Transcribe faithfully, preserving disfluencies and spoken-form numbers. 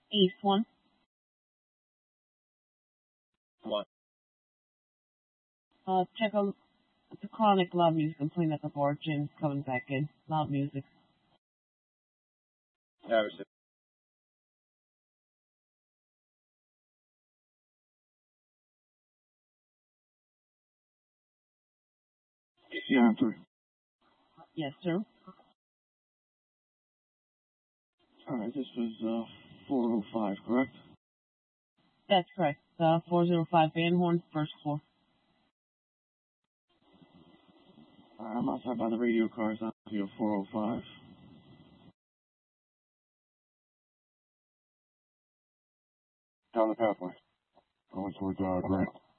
East one. What? Uh, check out the chronic loud music complaint at the bar. Jim's coming back in. Loud music. Yeah, I received. Yeah, I'm through. Yes, sir. Alright, this was, uh, four oh five, correct? That's correct. Uh, four oh five Van Horn, first floor. Alright, I'm outside by the radio cars on field four oh five. Down the pathway. Going towards, uh, Grant.